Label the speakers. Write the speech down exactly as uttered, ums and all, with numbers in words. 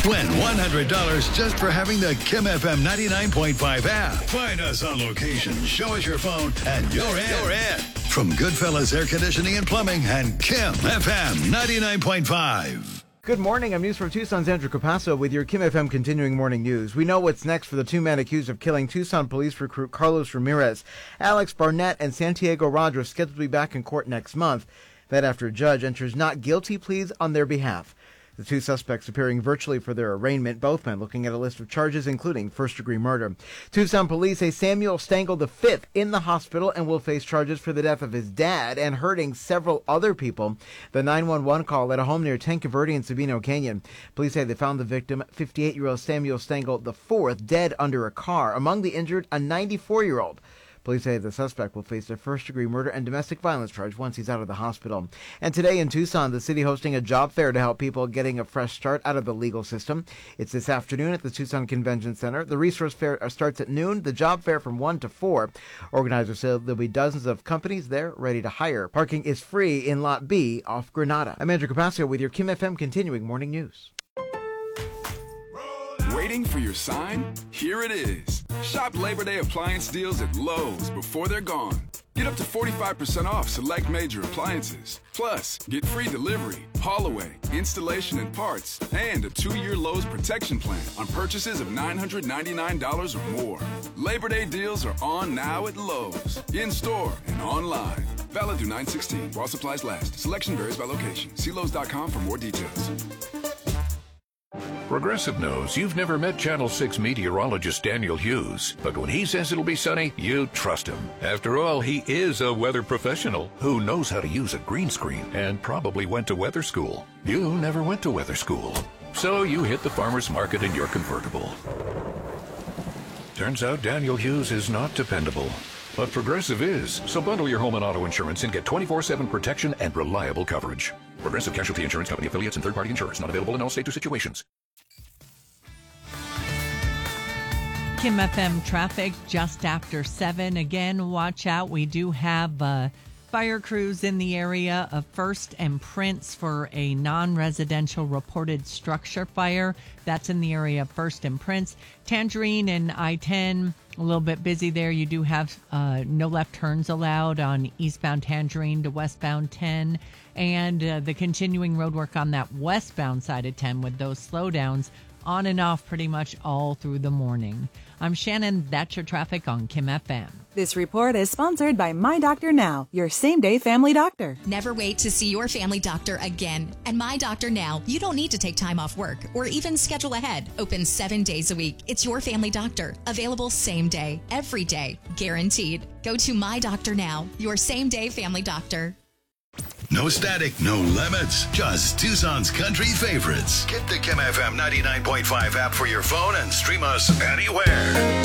Speaker 1: Win one hundred dollars just for having the Kim F M ninety-nine point five app. Find us on location, show us your phone, and you're in. You're in. From Goodfellas Air Conditioning and Plumbing and Kim F M ninety-nine point five.
Speaker 2: Good morning. I'm News from Tucson's Andrew Capasso with your Kim F M continuing morning news. We know what's next for the two men accused of killing Tucson police recruit Carlos Ramirez. Alex Barnett and Santiago Rogers scheduled to be back in court next month. That after a judge enters not guilty pleas on their behalf. The two suspects appearing virtually for their arraignment, both men looking at a list of charges, including first-degree murder. Tucson police say Samuel Stengel the fifth in the hospital and will face charges for the death of his dad and hurting several other people. The nine one one call at a home near Tanque Verde in Sabino Canyon. Police say they found the victim, fifty-eight-year-old Samuel Stengel the fourth, dead under a car. Among the injured, a ninety-four-year-old. Police say the suspect will face a first-degree murder and domestic violence charge once he's out of the hospital. And today in Tucson, the city hosting a job fair to help people getting a fresh start out of the legal system. It's this afternoon at the Tucson Convention Center. The resource fair starts at noon, the job fair from one to four. Organizers say there'll be dozens of companies there ready to hire. Parking is free in Lot B off Granada. I'm Andrew Capasso with your Kim F M continuing morning news.
Speaker 3: Waiting for your sign? Here it is. Shop Labor Day appliance deals at Lowe's before they're gone. Get up to forty-five percent off select major appliances. Plus, get free delivery, haul away, installation and parts, and a two-year Lowe's protection plan on purchases of nine hundred ninety-nine dollars or more. Labor Day deals are on now at Lowe's, in-store and online. Valid through nine sixteen while supplies last. Selection varies by location. See Lowe's dot com for more details.
Speaker 4: Progressive knows you've never met Channel six meteorologist Daniel Hughes, but when he says it'll be sunny, you trust him. After all, he is a weather professional who knows how to use a green screen and probably went to weather school. You never went to weather school, so you hit the farmer's market in your convertible. Turns out Daniel Hughes is not dependable, but Progressive is. So bundle your home and auto insurance and get twenty-four seven protection and reliable coverage. Progressive Casualty Insurance Company affiliates and third-party insurers. Not available in all states or situations.
Speaker 5: Kim F M traffic just after seven. Again, watch out. We do have uh, fire crews in the area of First and Prince for a non-residential reported structure fire. That's in the area of First and Prince. Tangerine and I ten, a little bit busy there. You do have uh, no left turns allowed on eastbound Tangerine to westbound ten. And uh, the continuing road work on that westbound side of ten with those slowdowns on and off pretty much all through the morning. I'm Shannon. That's your traffic on Kim F M.
Speaker 6: This report is sponsored by My Doctor Now, your same-day family doctor.
Speaker 7: Never wait to see your family doctor again. And My Doctor Now, you don't need to take time off work or even schedule ahead. Open seven days a week. It's your family doctor. Available same day, every day, guaranteed. Go to My Doctor Now, your same-day family doctor.
Speaker 1: No static, no limits, just Tucson's country favorites. Get the Kim F M ninety-nine point five app for your phone and stream us anywhere.